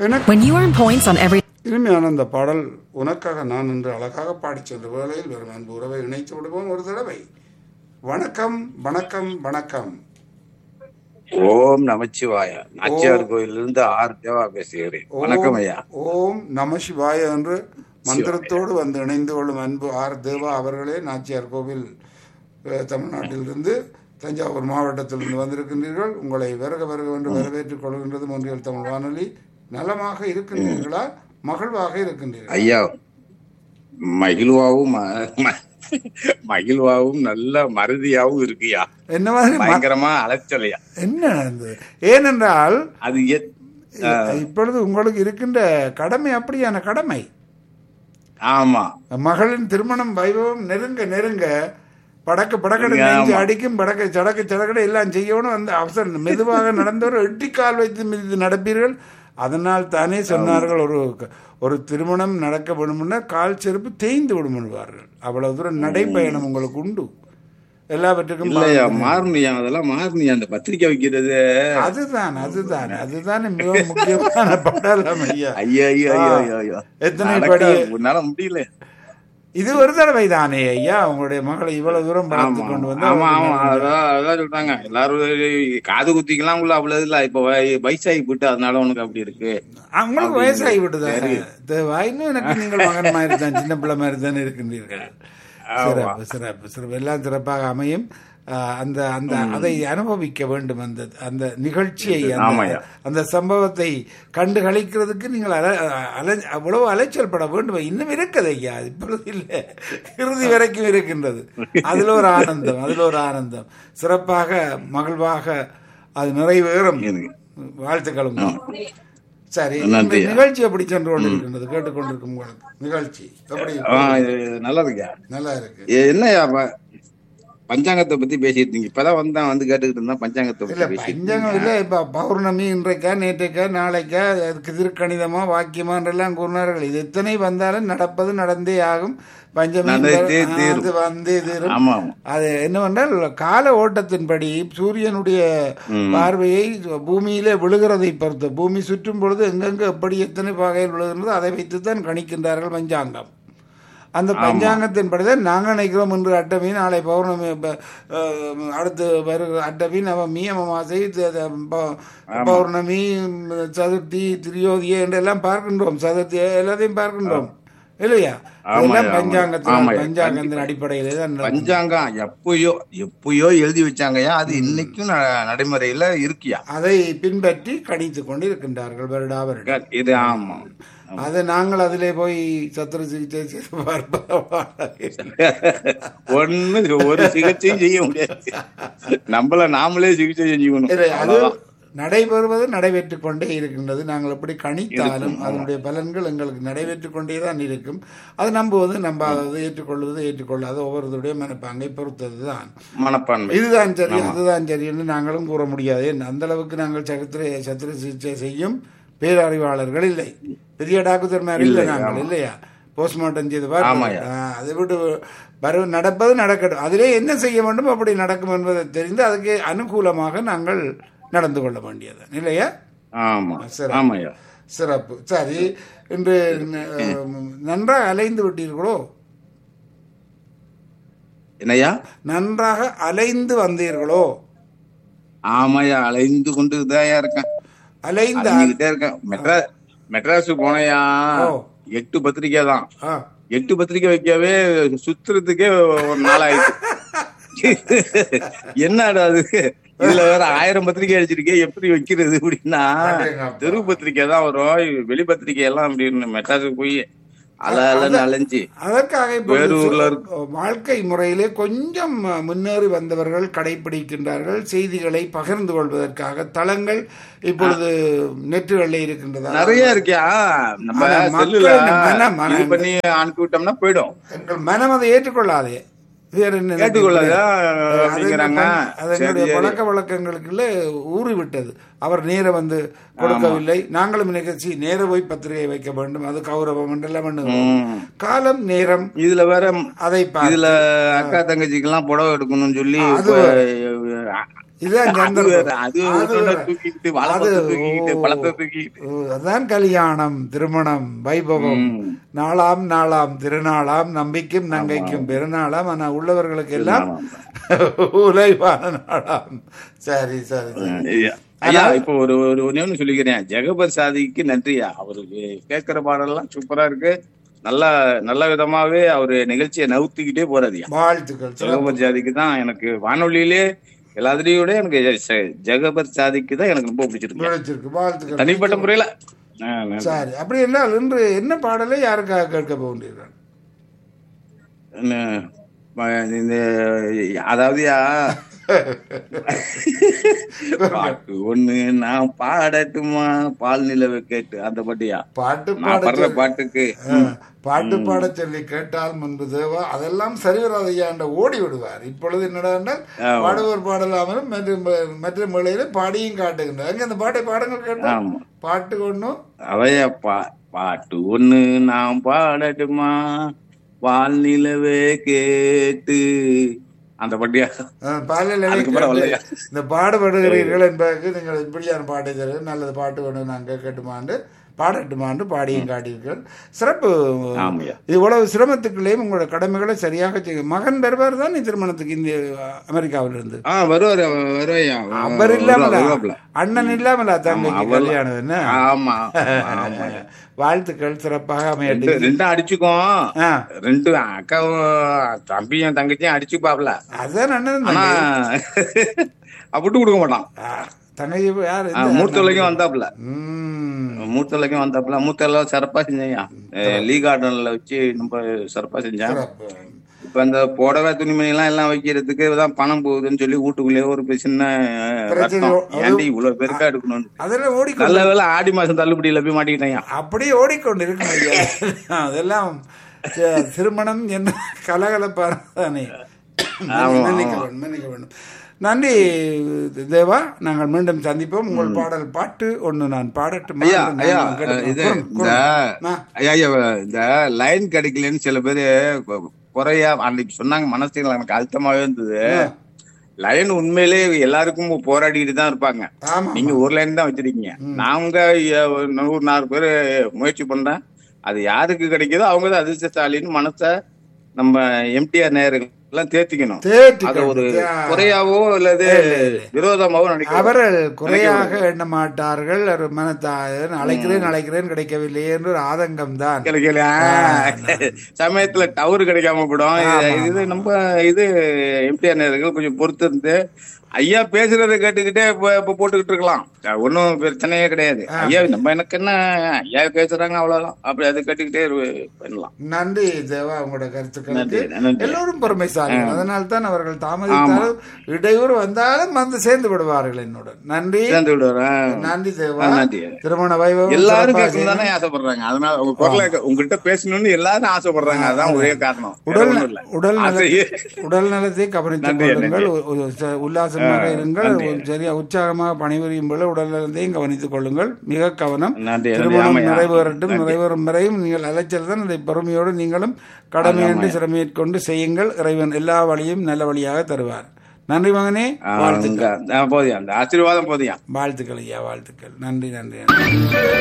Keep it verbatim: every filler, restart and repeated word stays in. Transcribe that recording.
எனக்கு When you earn points on every இனிமையான அந்த பாடல் உனக்காக நான் என்று அழகாக பாடிச் சென்ற வேளையில் வெறும் அன்பு உறவை இணைத்து விடுவோம் ஒரு தடவை. வணக்கம் வணக்கம் வணக்கம். ஓம் நமச்சிவாய. நாச்சியார் கோயிலிருந்து ஆர் தேவா பேசுகிறேன். வணக்கம் ஐயா. ஓம் நம சிவாய என்று மந்திரத்தோடு வந்து இணைந்து கொள்ளும் அன்பு ஆர் தேவா அவர்களே, நாச்சியார் கோவில் அஹ், தமிழ்நாட்டிலிருந்து தஞ்சாவூர் மாவட்டத்திலிருந்து வந்திருக்கின்றீர்கள். உங்களை வருக வருக என்று வரவேற்றுக் கொள்கின்றது மொன்றியல் தமிழ் வானொலி. நலமாக இருக்கின்றீர்களா? மகிழ்வாக இருக்கின்றீர்கள் ஐயா மகிழ்வாவும் ம- ம- மகிழ்வாவும் நல்ல மருதியாவும் இருக்குயா. என்ன மாதிரி ம- பயங்கரமா அலைச்சலையா. என்ன நடந்தது? ஏனென்றால் அது எத்- இப்பொழுது உங்களுக்கு இருக்கின்ற கடமை அப்படியான கடமை. ஆமா மகளின் திருமணம் வைபவம் நெருங்க நெருங்க படக்கு படக்கடை ஆமா. நெஞ்சு அடிக்கும், படக்க சடக்கு சடக்கடை எல்லாம் செய்யணும். அந்த அவசரம் மெதுவாக நடந்தவர் எட்டி கால் வைத்து மீது நடப்பீர்கள். அதனால் தானே சொன்னார்கள், ஒரு ஒரு திருமணம் நடக்க வேணும்னா கால் செருப்பு தேய்ந்து விடும் என்பார்கள். அவ்வளவு தூரம் நடைப்பயணம் உங்களுக்கு உண்டு. எல்லாவற்றுக்கும் இல்லையா பாருங்கள். மாறணியா, அதெல்லாம் மாறணியா. அந்த பத்திரிக்கை வைக்கிறது அதுதான் அதுதான் அதுதான் மிக முக்கியமான படம் ஐயா. ஐயா ஐயா ஐயா ஐயா, ஐயா எத்தனை நடக்க படி- உன்னால முடியல. இது ஒரு தடவை தானே ஐயா உங்களுடைய மகளை இவ்வளவு தூரம் வளர்த்து ஆமா கொண்டு வந்து ஆமா ஆமா அவருக்கு அதான் அதான் சொல்றாங்க எல்லாரும். காது குத்திக்கலாம் உள்ள அவ்வளவு இல்ல. இப்ப வய- வயசாகி போட்டு அதனால உனக்கு அப்படி இருக்கு. உங்களுக்கு வயசாகி விட்டுதான் வாயினும் எனக்கு நீங்கள் மகன் மாதிரி தான், சின்ன பிள்ளை மாதிரி தானே இருக்கின்றீர்கள். சிறப்பு சிறப்பு சிறப்பு எல்லாம் சிறப்பாக அமையும். ஆஹ் அந்த அந்த அதை அனுபவிக்க வேண்டும். அந்த அந்த நிகழ்ச்சியை அந்த ஆமாய்யா. அந்த சம்பவத்தை கண்டு கழிக்கிறதுக்கு நீங்கள் அல அலை அவ்வளவு அலைச்சல் பட வேண்டும். இன்னும் இருக்குது ஐயா, இப்பொழுது இல்லை, இறுதி வரைக்கும் இருக்கின்றது. அதுல ஒரு ஆனந்தம், அதுல ஒரு ஆனந்தம். சிறப்பாக மகிழ்வாக அது நிறைவேறும். வாழ்த்துக்களும். சரி, இந்த நன்றி. நிகழ்ச்சி எப்படி சென்று கொண்டிருக்கின்றது? கேட்டுக்கொண்டிருக்கும் உங்களுக்கு நிகழ்ச்சி எப்படி ஆ, இது நல்லா இருக்கியா. நல்லா இருக்கு? என்னையா ப- பஞ்சாங்கத்தை பத்தி பேசிட்டு இருந்தீங்க. இப்பதான் வந்தேன், வந்து கேட்டுக்கிட்டு இருந்தா பஞ்சாங்கத்தை இல்ல பத்தி பேசிட்டு பஞ்சங்கம் இல்ல. இப்ப பௌர்ணமி இன்றைக்கா நேற்றைக்கா நாளைக்கா அதுக்கு திருக்கணிதமா வாக்கியமான்றெல்லாம் கூறினார்கள். இது எத்தனை வந்தாலும் நடப்பது நடந்தே ஆகும். பஞ்சமி நடந்தே தீரும். அது வந்தே தீரும். ஆமா அது என்னவென்றால் கால ஓட்டத்தின்படி சூரியனுடைய பார்வையை பூமியிலே விழுகிறதை பொறுத்து, பூமி சுற்றும் பொழுது எங்கெங்க எப்படி எத்தனை வகையில் விழுகின்றதோ அதை வைத்துத்தான் கணிக்கின்றார்கள் பஞ்சாங்கம். அந்த பஞ்சாங்கத்தின்படிதான் நாங்கள் நினைக்கிறோம் இன்று அட்டமி, நாளை பௌர்ணமி, ப- அஹ் அடுத்து வருகிற அட்டமி, நவமி, அமாவாசை, த- த- பௌ- பௌர்ணமி, சதுர்த்தி, திரியோதியை என்றெல்லாம் பார்க்கின்றோம். சதுர்த்தி எல்லாத்தையும் பார்க்கின்றோம் இல்லையா? இதெல்லாம் ஆமாய்யா, பஞ்சாங்கத்தின் ஆமாய்யா. பஞ்சாங்கத்தின் அடிப்படையிலே தான் நடக்கும். பஞ்சாங்கம் எப்பயோ எப்பயோ எழுதி வச்சாங்கயா. அது இன்னைக்கும் ந- நடைமுறையில இருக்கியா. அதை பின்பற்றி கணித்துக் கொண்டு இருக்கின்றார்கள் வருடா வருடம். இது ஆமா. அதை நாங்கள் அதிலே போய் சத்திர சிகிச்சை செய்து பார்ப்போம். ஒண்ணு ஒரு சிகிச்சையும் செய்ய முடியாது. நம்மள நாமளே சிகிச்சை செஞ்சுக்கணும். இல்லை, அது நடைபெறுவது நடைபெற்றுக் கொண்டே இருக்கின்றது. நாங்கள் எப்படி கணித்தாலும் அதனுடைய பலன்கள் எங்களுக்கு நடைபெற்றுக் கொண்டே தான் இருக்கும். அது நம்புவது நம்பாதது, ஏற்றுக்கொள்வது ஏற்றுக்கொள்ளாத ஒவ்வொருத்தருடைய மனப்பாங்கை பொறுத்தது தான். மனப்பான்மை. இதுதான் சரி அதுதான் சரி என்று நாங்களும் கூற முடியாது. அந்த அளவுக்கு நாங்கள் சத்திர சத்திர சிகிச்சை செய்யும் பேரறிவாளர்கள் இல்லை, பெரிய டாக்டர் மாதிரி இல்லை நாங்கள் இல்லையா? போஸ்ட்மார்ட்டம் செய்து பார்ப்போம். அதை விட்டு வர நடப்பது நடக்கட்டும், அதிலே என்ன செய்ய வேண்டும் அப்படி நடக்கும் என்பதை தெரிந்து அதுக்கு அனுகூலமாக நாங்கள் நடந்து கொள்ள வேண்டியது இல்லையா? ஆமா சிறப்பு. ஆமாய்யா. சிறப்பு. சரி, இன்று அஹ், நன்றாக அலைந்து விட்டீர்களோ? என்னய்யா? நன்றாக அலைந்து வந்தீர்களோ? ஆமாய்யா, அலைந்து கொண்டு தான் இருக்கேன். அலைந்து அலைஞ்சுக்கிட்டே இருக்கேன். மெட்ராஸ் மெட்ராஸ் போனையா ஓ. எட்டு பத்திரிக்கை தான். ஆ. எட்டு பத்திரிக்கை வைக்கவே சுத்துறதுக்கே ஒரு நாள் ஆயிடுச்சு. என்னடா அது, இதுல வேற ஆயிரம் பத்திரிக்கை அடிச்சிருக்கே, எப்படி வைக்கிறது அப்படின்னா தெரு பத்திரிக்கை தான் வரும். வெளி பத்திரிக்கை எல்லாம் அப்படின்னு மெட்ராஸுக்கு போய் அல அலன்னு அலைஞ்சு அதற்காக இப்பொழுது வேலூர்ல வாழ்க்கை முறையிலே கொஞ்சம் முன்னேறி வந்தவர்கள் கடைபிடிக்கின்றார்கள். செய்திகளை பகிர்ந்து கொள்வதற்காக தளங்கள் இப்பொழுது நெட்டுகளில் இருக்கின்றதா? நிறைய இருக்கியா. நம்ம ஆனா செல்லுல மக்களின் மனம், இது பண்ணி அனுப்பி விட்டோம்னா போயிடும். எங்கள் மனம் அதை ஏற்றுக்கொள்ளாதே. வேற என்ன கேட்டுக்கொள்ளாதா அது அப்படிங்கிறாங்க. அதனுடைய பழக்க வழக்கங்களுக்குள்ள ஊறி விட்டது. அவர் நேர வந்து கொடுக்கவில்லை, நாங்களும் நிகழ்ச்சி நேர போய் பத்திரிகை வைக்க வேண்டும், அது கௌரவம் என்றெல்லாம் பண்ணுவோம். காலம் நேரம் இதுல வேற அதை இதுல அக்கா தங்கச்சிக்கு எல்லாம் புடவை எடுக்கணும்னு சொல்லி அது இதுதான் அது சந்தர்ப்பம். வேற, அது அது ஒருத்தனை வேற. தூக்கிட்டு அது வாழைப்பழத்தை தூக்கிட்டு ஓ, பழத்தை தூக்கிட்டு ஓ, அதான் கல்யாணம், திருமணம், வைபவம், ம். நாளாம் நாளாம் திருநாளாம், நம்பிக்கும் ஆமா நங்கைக்கும் பெருநாளாம், ஆனா உள்ளவர்களுக்கு எல்லாம் ஆமா. உலைவான நாளாம். சரி சரி சரி. அஹ் ஐயா ஐயா, இப்போ ஒரு ஒரு ஒண்ணு சொல்லிக்கிறேன். ஜெகபர் சாதிக்கு நன்றியா. அவருக்கு கேட்கிற பாடெல்லாம் சூப்பரா இருக்கு. நல்ல நல்ல விதமாவே அவரு நிகழ்ச்சியை நவுத்திக்கிட்டே போறாருயா. வாழ்த்துக்கள். சிறப்பு. ஜெகபர் சாதிக்கு தான் எனக்கு வானொலியிலே எல்லாத்துலயும் விட எனக்கு ஜெ- ஜெகபர் சாதிக்கு தான் எனக்கு ரொம்ப பிடிச்சிருக்கு பிடிச்சிருக்கு. வாழ்த்துக்கள். தனிப்பட்ட முறையில. அஹ் நன்றி. சரி, அப்படி என்றால் இன்று என்ன பாடலை யாருக்காக கேட்க போகின்றீர்கள்? என்ன, ம- இந்த அதாவதுயா பாட்டு ஒண்ணு நான் பாடட்டுமா பால் நிலவை கேட்டு அந்த பாட்டியா பாட்டு நான் பாட படுற சொல்லி- பாட்டுக்கு. ஆ, பாட்டு பாட சொல்லி கேட்டால் முன்பு தேவா அதெல்லாம் சரிவராதையா என்ற ஓடி விடுவார். இப்பொழுது என்னடா என்றால் ஆமா. பாடுவோர் பாடலாமலும் மற்ற மற்ற மொழியில பாடியும் காட்டுகின்றார். அங்க அந்த பாட்டை பாடங்கள் கேட்டோம். ஆமா பாட்டு ஒண்ணும் அவைய பா பாட்டு ஒண்ணு நான் பாடட்டுமா பால் நிலவே கேட்டு அந்த பாட்டியா. பாடலை அதுக்கப்புறம் வரலையா? இந்த பாடுபடுகிறீர்கள் என்பதற்கு நீங்கள் இப்படியான பாட்டை தருவது நல்லது. பாட்டு வேணும் நாங்கள் கேட்டுமாண்டு பாடட்டுமாண்டு பாடியும் காட்டீர்கள். சிறப்பு. ஆமாய்யா. இவ்வளவு சிரமத்துக்குள்ளேயும் உங்களோட கடமைகளை சரியாக செய்ய. மகன் வருவார் தான் நீ திருமணத்துக்கு இந்திய அமெரிக்காவில இருந்து. ஆ வருவாரு வருவாய்யா. அவர் இல்லாமல வருவாப்ல. அண்ணன் இல்லாமல தங்கைக்கு அவர்லாம். கல்யாணம் என்ன? ஆமா ஆமா. வாழ்த்துக்கள், சிறப்பாக ரெண்டு அமையட்டும். ரெண்டும் அடிச்சுக்கோம். ஆ, ரெண்டு அக்காவும் தம்பியும் தங்கச்சியும் அடிச்சுப்பாப்ல. அதுதான் அண்ணன் ஆனா தங்கை. விட்டு கொடுக்க மாட்டான். ஆ, தங்கச்சி யார்? ஆ, மூத்த வரைக்கும் வந்தாப்புல. ம், மூத்த வரைக்கும் வந்தாப்புல. மூத்த எல்லாம் சிறப்பா செஞ்சேன். லீ கார்டன்ல வச்சு ரொம்ப சிறப்பா செஞ்சேன். சிறப்பு. இப்ப அந்த புடவை துணிமணி எல்லாம் எல்லாம் வைக்கிறதுக்கு தான் பணம் போகுதுன்னு சொல்லி வீட்டுக்குள்ளேயே ஒரு சின்ன பிரச்சனை. ரத்தம். ஏன்டி இவ்வளவு பெருக்கா எடுக்கணும். அதெல்லாம் ஓடிக்கொண்டு நல்ல வேளை ஆடி மாசம் தள்ளுபடியில போய் மாட்டிக்கிட்டேன். அப்படியே ஓடிக்கொண்டு இருக்கும் ஐயா. அதெல்லாம் ச- திருமணம் என்ன கலகலப்பானே. மன்னிக்க வேண்டும், மன்னிக்க வேண்டும். நன்றி தேவா. நாங்கள் மீண்டும் சந்திப்போம். உங்கள் பாடல் பாட்டு ஒண்ணு நான் பாடட்டுமா? ஐயா என்று ஐயா நான் கேட்டுக்கிறேன். இது குறும், இந்த குறும். ஆ, ஐயா ஐயா, இந்த லைன் கிடைக்கலன்னு சில பேரு கொ- குறையா அன்னைக்கு சொன்னாங்க. மனசுல எனக்கு அழுத்தமாவே இருந்தது. லைன் உண்மையிலே எல்லாருக்கும் போராடிட்டு தான் இருப்பாங்க. ஆமா. நீங்க ஒரு லைன் தான் வச்சிருக்கீங்க. நாங்க எ- ஒரு நூறு நாலு பேரு முயற்சி பண்றேன். அது யாருக்கு கிடைக்குதோ அவங்க தான் அதிர்ஷ்டசாலின்னு மனச நம்ம எம்டிஆர் நேயர்கள் எல்லாம் தேத்திக்கணும். அத தேர்த்திக்கொண்டு. ஒரு ஆ. குறையாவோ அல்லது விரோதமாவோ நினைக்க அவர்கள் குறையாக எண்ண மாட்டார்கள். ஒரு மனத்தாயன் அழைக்கிறேன் அழைக்கிறேன் கிடைக்கவில்லை என்று ஒரு ஆதங்கம் தான். கிடைக்கல. சமயத்துல டவர் கிடைக்காம போடும். இது- இது நம்ம இது எம்டிஆர் நேயர்கள் கொஞ்சம் பொறுத்து இருந்து ஐயா பேசுறதை கேட்டுக்கிட்டே இப்ப இப்ப போட்டுக்கிட்டு இருக்கலாம். ஒன்னும் பிரச்சனையே கிடையாது. ஐயா நம்ம எனக்கு என்ன ஐயா பேசுறாங்க அவ்வளவுதான். அப்படி அதை கேட்டுக்கிட்டே இரு- பண்ணலாம். நன்றி தேவா, உங்களோட கருத்துக்களுக்கு. நன்றி, நன்றி. எல்லோரும் பொறுமைசாலிகள். அதனால் தான் அவர்கள் தாமதித்தாலும் இடையூறு வந்தாலும் வந்து சேர்ந்து விடுவார்கள் என்னுடன். நன்றி, சேர்ந்து விடுறேன். நன்றி தேவா. நன்றி. திருமண வைபவம் எல்லாரும் சிறப்பாக கேட்கணும் தானே ஆசைப்படுறாங்க. அதனால உங்க குரலை உங்ககிட்ட பேசணும்னு எல்லாரும் ஆசைப்படுறாங்க. அதான் ஒரே காரணம். வேற உடல் ஒண்ணும் இல்ல. உடல் நல- ஆசையே. உடல் நலத்தை கவனித்துக் நன்றி, கொள்ளுங்கள். நன்றி. உ- உ- உல்லாசமாக இருங்கள். நன்றி. சரியா உற்சாகமாக பணிபுரியும் போல உடல் நலத்தையும் கவனித்துக் கொள்ளுங்கள். மிக கவனம். நன்றி, நன்றி. திருமணம் ஆமாய்யா. நிறைவேறட்டும். நன்றி. நிறைவேறும் வரையும் நீங்கள் அலைச்சல் தான். அதை பொறுமையோடு நீங்களும் கடமையன்று சிரமையேற்கொண்டு செய்யுங்கள். இறைவன் எல்லா வழியும் நல்ல வழியாக தருவார். நன்றி மகனே. ஆ, போதியா அந்த ஆசீர்வாதம் போதியா. வாழ்த்துக்கள் ஐயா, வாழ்த்துக்கள். நன்றி, நன்றி, நன்றி.